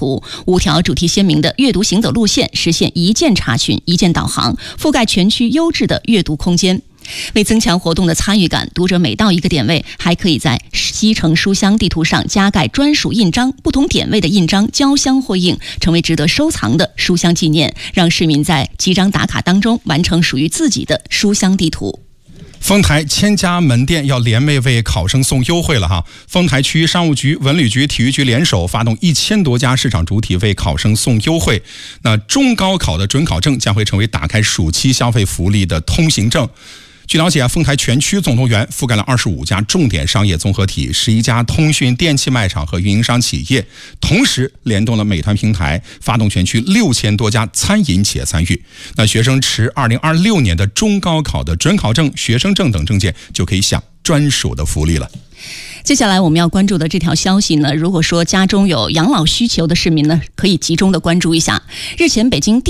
图，5条主题鲜明的阅读行走路线，实现一键查询、一键导航，覆盖全区优质的阅读空间。为增强活动的参与感，读者每到一个点位，还可以在西城书香地图上加盖专属印章，不同点位的印章交相辉映，成为值得收藏的书香纪念，让市民在集章打卡当中完成属于自己的书香地图。 丰台1000家门店要联袂为考生送优惠了哈！丰台区商务局、文旅局、体育局联手发动1000多家市场主体为考生送优惠。那中高考的准考证将会成为打开暑期消费福利的通行证。据了解，丰台全区总动员覆盖了25家重点商业综合体、11家通讯电器卖场和运营商企业，同时联动了美团平台，发动全区6000多家餐饮企业参与。那学生持2026年的中高考的准考证、学生证等证件，就可以享专属的福利了。 接下来我们要关注的这条消息呢，如果说家中有养老需求的市民呢，可以集中的关注一下。日前，北京